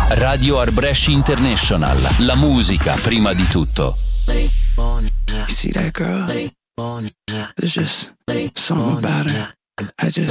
Radio Art Brescia International, la musica prima di tutto. You see that girl? There's just something about her. I just